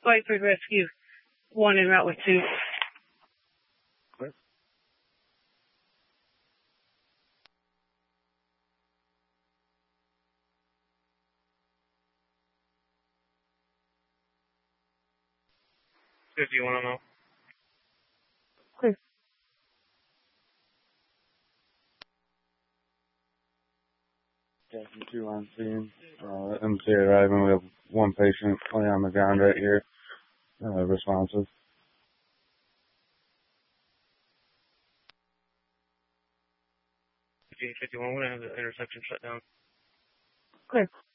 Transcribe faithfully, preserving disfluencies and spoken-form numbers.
Whiteford Rescue one en route with two. If you want to know. Clear. Captain two on scene. Uh, M C arriving. We have one patient laying on the ground right here. Uh, responsive. fifteen fifty-one, we're going to have the intersection shut down. Clear.